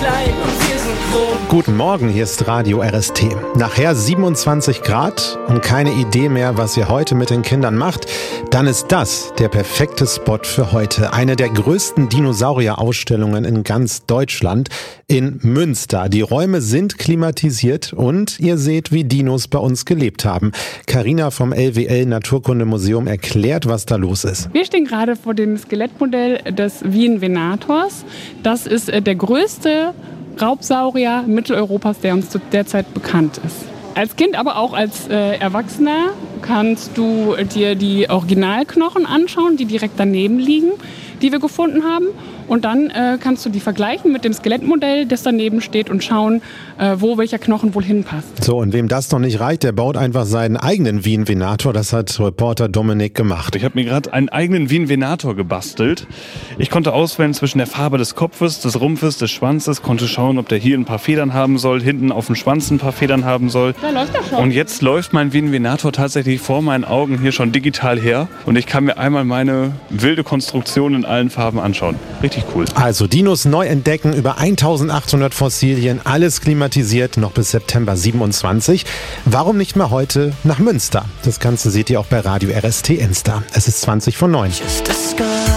klein und wir sind groß. Guten Morgen, hier ist Radio RST. Nachher 27 Grad und keine Idee mehr, was ihr heute mit den Kindern macht, dann ist das der perfekte Spot für heute. Eine der größten Dinosaurier-Ausstellungen in ganz Deutschland in Münster. Die Räume sind klimatisiert und ihr seht, wie Dinos bei uns gelebt haben. Carina vom LWL Naturkundemuseum erklärt, was da los ist. Wir stehen gerade vor dem Skelettmodell des Wien-Venators. Das ist der größte Raubsaurier Mitteleuropas, der uns derzeit bekannt ist. Als Kind, aber auch als Erwachsener kannst du dir die Originalknochen anschauen, die direkt daneben liegen, die wir gefunden haben. Und dann kannst du die vergleichen mit dem Skelettmodell, das daneben steht, und schauen, wo welcher Knochen wohl hinpasst. So, und wem das noch nicht reicht, der baut einfach seinen eigenen Wien-Venator. Das hat Reporter Dominik gemacht. Ich habe mir gerade einen eigenen Wien-Venator gebastelt. Ich konnte auswählen zwischen der Farbe des Kopfes, des Rumpfes, des Schwanzes, konnte schauen, ob der hier ein paar Federn haben soll, hinten auf dem Schwanz ein paar Federn haben soll. Da läuft er schon. Und jetzt läuft mein Wien-Venator tatsächlich vor meinen Augen hier schon digital her. Und ich kann mir einmal meine wilde Konstruktion in allen Farben anschauen. Richtig cool. Also Dinos neu entdecken, über 1800 Fossilien, alles klimatisiert, noch bis September 27. Warum nicht mal heute nach Münster? Das Ganze seht ihr auch bei Radio RST Insta. Es ist 20 vor 9.